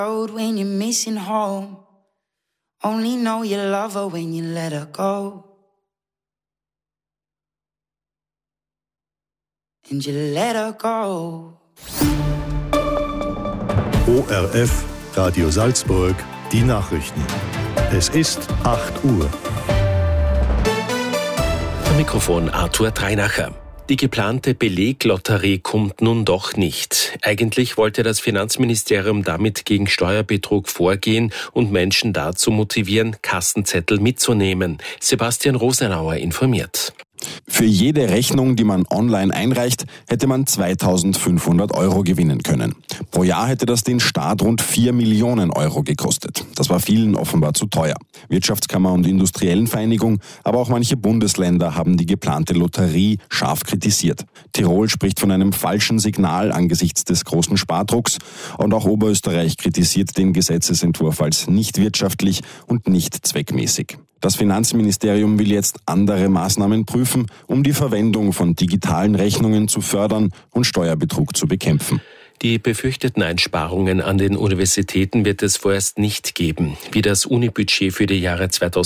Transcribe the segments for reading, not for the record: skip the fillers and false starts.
When you're missing home, only know you love her when you let her go. And you let her go. ORF, Radio Salzburg, die Nachrichten. Es ist 8 Uhr. Am Mikrofon Arthur Dreinacher. Die geplante Beleglotterie kommt nun doch nicht. Eigentlich wollte das Finanzministerium damit gegen Steuerbetrug vorgehen und Menschen dazu motivieren, Kassenzettel mitzunehmen. Sebastian Rosenauer informiert. Für jede Rechnung, die man online einreicht, hätte man 2.500 € gewinnen können. Pro Jahr hätte das den Staat rund 4 Millionen € gekostet. Das war vielen offenbar zu teuer. Wirtschaftskammer und Industriellenvereinigung, aber auch manche Bundesländer haben die geplante Lotterie scharf kritisiert. Tirol spricht von einem falschen Signal angesichts des großen Spardrucks und auch Oberösterreich kritisiert den Gesetzesentwurf als nicht wirtschaftlich und nicht zweckmäßig. Das Finanzministerium will jetzt andere Maßnahmen prüfen, um die Verwendung von digitalen Rechnungen zu fördern und Steuerbetrug zu bekämpfen. Die befürchteten Einsparungen an den Universitäten wird es vorerst nicht geben. Wie das Unibudget für die Jahre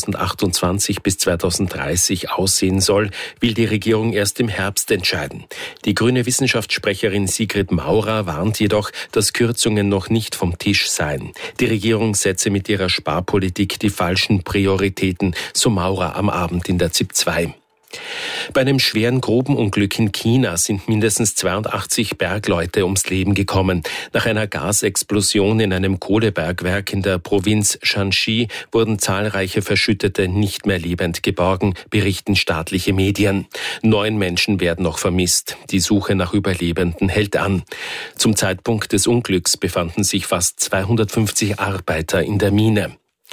2028 bis 2030 aussehen soll, will die Regierung erst im Herbst entscheiden. Die grüne Wissenschaftssprecherin Sigrid Maurer warnt jedoch, dass Kürzungen noch nicht vom Tisch seien. Die Regierung setze mit ihrer Sparpolitik die falschen Prioritäten, so Maurer am Abend in der ZIP 2. Bei einem schweren Grubenunglück in China sind mindestens 82 Bergleute ums Leben gekommen. Nach einer Gasexplosion in einem Kohlebergwerk in der Provinz Shanxi wurden zahlreiche Verschüttete nicht mehr lebend geborgen, berichten staatliche Medien. 9 Menschen werden noch vermisst. Die Suche nach Überlebenden hält an. Zum Zeitpunkt des Unglücks befanden sich fast 250 Arbeiter in der Mine.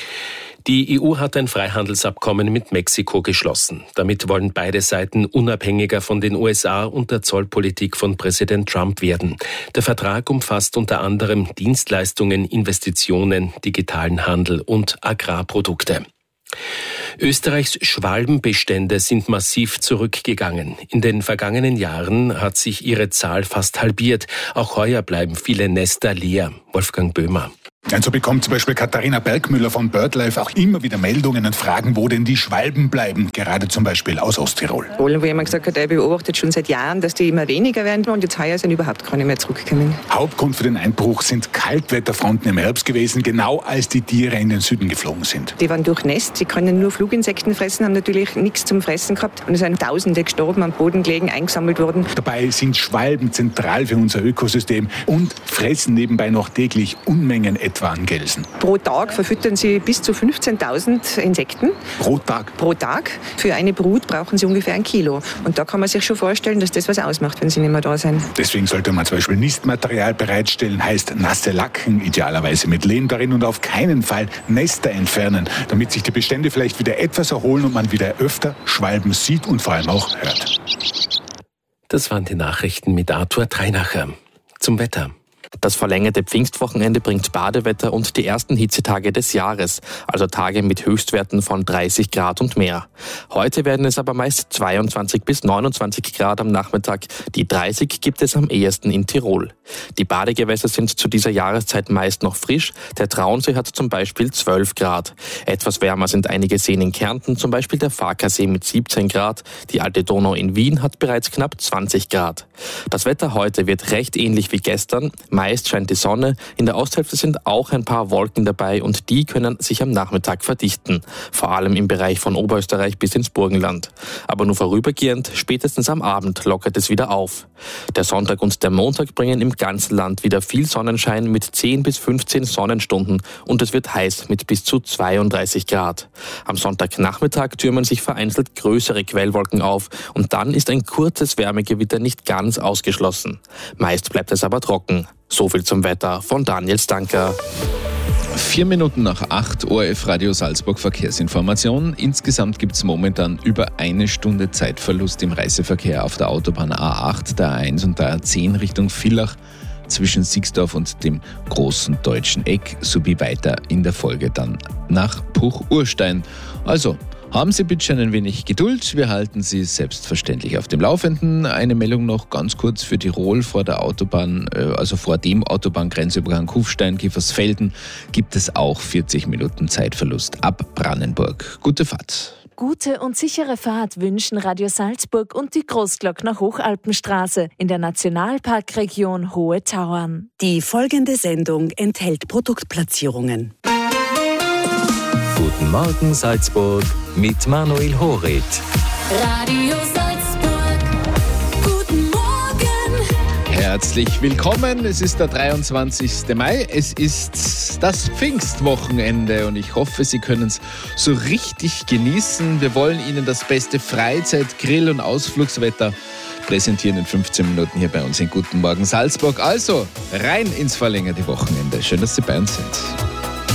Die EU hat ein Freihandelsabkommen mit Mexiko geschlossen. Damit wollen beide Seiten unabhängiger von den USA und der Zollpolitik von Präsident Trump werden. Der Vertrag umfasst unter anderem Dienstleistungen, Investitionen, digitalen Handel und Agrarprodukte. Österreichs Schwalbenbestände sind massiv zurückgegangen. In den vergangenen Jahren hat sich ihre Zahl fast halbiert. Auch heuer bleiben viele Nester leer. Wolfgang Böhmer. Und so bekommt zum Beispiel Katharina Bergmüller von BirdLife auch immer wieder Meldungen und Fragen, wo denn die Schwalben bleiben, gerade zum Beispiel aus Osttirol. Wo jemand gesagt hat, er beobachtet schon seit Jahren, dass die immer weniger werden und jetzt heuer sind überhaupt keine mehr zurückgekommen. Hauptgrund für den Einbruch sind Kaltwetterfronten im Herbst gewesen, genau als die Tiere in den Süden geflogen sind. Die waren durchnässt, sie können nur Fluginsekten fressen, haben natürlich nichts zum Fressen gehabt und es sind Tausende gestorben, am Boden gelegen, eingesammelt worden. Dabei sind Schwalben zentral für unser Ökosystem und fressen nebenbei noch täglich Unmengen etwa an Gelsen. Pro Tag verfüttern sie bis zu 15.000 Insekten. Pro Tag? Pro Tag. Für eine Brut brauchen sie ungefähr 1 Kilo. Und da kann man sich schon vorstellen, dass das was ausmacht, wenn sie nicht mehr da sind. Deswegen sollte man zum Beispiel Nistmaterial bereitstellen, heißt nasse Lacken, idealerweise mit Lehm darin und auf keinen Fall Nester entfernen, damit sich die Bestände vielleicht wieder etwas erholen und man wieder öfter Schwalben sieht und vor allem auch hört. Das waren die Nachrichten mit Arthur Dreinacher. Zum Wetter. Das verlängerte Pfingstwochenende bringt Badewetter und die ersten Hitzetage des Jahres, also Tage mit Höchstwerten von 30 Grad und mehr. Heute werden es aber meist 22 bis 29 Grad am Nachmittag. Die 30 gibt es am ehesten in Tirol. Die Badegewässer sind zu dieser Jahreszeit meist noch frisch. Der Traunsee hat zum Beispiel 12 Grad. Etwas wärmer sind einige Seen in Kärnten, zum Beispiel der Farkasee mit 17 Grad. Die Alte Donau in Wien hat bereits knapp 20 Grad. Das Wetter heute wird recht ähnlich wie gestern. Meist scheint die Sonne, in der Osthälfte sind auch ein paar Wolken dabei und die können sich am Nachmittag verdichten, vor allem im Bereich von Oberösterreich bis ins Burgenland. Aber nur vorübergehend, spätestens am Abend lockert es wieder auf. Der Sonntag und der Montag bringen im ganzen Land wieder viel Sonnenschein mit 10 bis 15 Sonnenstunden und es wird heiß mit bis zu 32 Grad. Am Sonntagnachmittag türmen sich vereinzelt größere Quellwolken auf und dann ist ein kurzes Wärmegewitter nicht ganz ausgeschlossen. Meist bleibt es aber trocken. So viel zum Wetter von Daniel Stanker. 4 Minuten nach 8, ORF Radio Salzburg Verkehrsinformation. Insgesamt gibt es momentan über 1 Stunde Zeitverlust im Reiseverkehr auf der Autobahn A8, der A1 und der A10 Richtung Villach zwischen Sixdorf und dem Großen Deutschen Eck sowie weiter in der Folge dann nach Puch-Urstein. Also Haben Sie bitte schon ein wenig Geduld, wir halten Sie selbstverständlich auf dem Laufenden. Eine Meldung noch ganz kurz für Tirol vor der Autobahn, also vor dem Autobahngrenzübergang Kufstein-Kiefersfelden gibt es auch 40 Minuten Zeitverlust ab Brandenburg. Gute Fahrt. Gute und sichere Fahrt wünschen Radio Salzburg und die Großglockner Hochalpenstraße in der Nationalparkregion Hohe Tauern. Die folgende Sendung enthält Produktplatzierungen. Guten Morgen Salzburg mit Manuel Horit. Radio Salzburg, guten Morgen. Herzlich willkommen, es ist der 23. Mai, es ist das Pfingstwochenende und ich hoffe, Sie können es so richtig genießen. Wir wollen Ihnen das beste Freizeit-, Grill- und Ausflugswetter präsentieren in 15 Minuten hier bei uns in Guten Morgen Salzburg. Also rein ins verlängerte Wochenende. Schön, dass Sie bei uns sind.